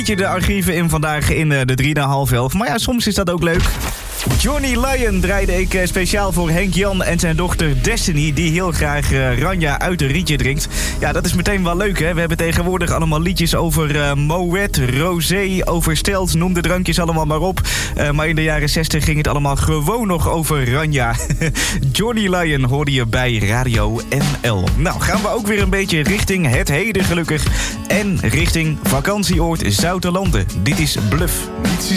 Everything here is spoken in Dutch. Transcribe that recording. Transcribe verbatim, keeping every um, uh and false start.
beetje de archieven in vandaag in de drie na half elf. Maar ja, soms is dat ook leuk. Johnny Lion draaide ik speciaal voor Henk Jan en zijn dochter Destiny, die heel graag uh, Ranja uit een rietje drinkt. Ja, dat is meteen wel leuk, hè? We hebben tegenwoordig allemaal liedjes over uh, Moet, Rosé, over Stelt, noem de drankjes allemaal maar op. Uh, maar in de jaren zestig ging het allemaal gewoon nog over Ranja. Johnny Lion hoorde je bij Radio N L. Nou, gaan we ook weer een beetje richting het heden gelukkig. En richting vakantieoord Zoutelanden. Dit is Bluff.